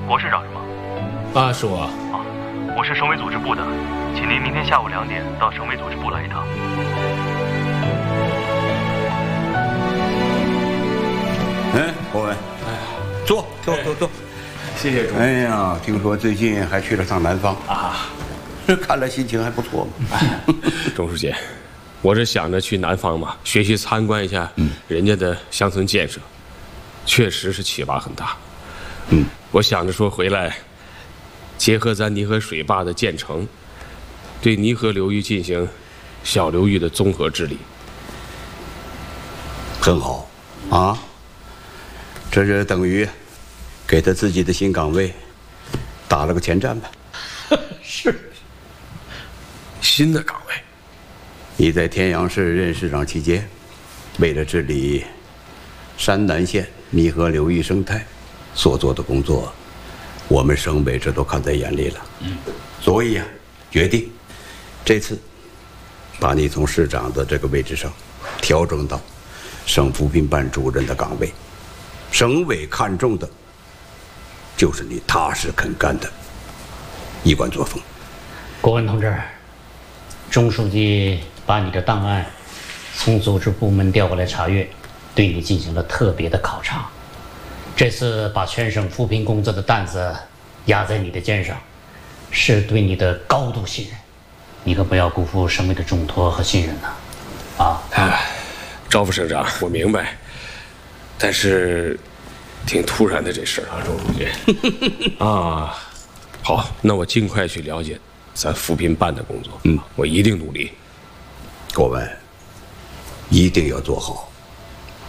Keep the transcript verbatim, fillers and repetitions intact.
国市长是吗？ 啊，是我。 啊，我是省委组织部的，请您明天下午两点到省委组织部来一趟。 哎，博文，哎，坐坐坐坐。 谢谢主。 哎呀，听说最近还去了趟南方啊， 看来心情还不错嘛。 钟书记，我是想着去南方嘛，学习参观一下人家的乡村建设，确实是启发很大。 嗯， 我想着说回来，结合咱泥河水坝的建成，对泥河流域进行小流域的综合治理。 很好，啊，这就等于给他自己的新岗位打了个前站吧。 是，新的岗位。 你在天阳市任市长期间，为了治理山南县泥河流域生态所做的工作，我们省委这都看在眼里了。嗯，所以啊，决定这次把你从市长的这个位置上调整到省扶贫办主任的岗位。省委看重的就是你踏实肯干的一贯作风。 国文同志，钟书记把你的档案从组织部门调过来查阅，对你进行了特别的考察。这次把全省扶贫工作的担子压在你的肩上，是对你的高度信任，你可不要辜负省委的重托和信任呐！啊！ 哎，赵副省长，我明白，但是挺突然的这事儿啊，钟书记。啊，好，那我尽快去了解咱扶贫办的工作。嗯，我一定努力。 国文，一定要做好。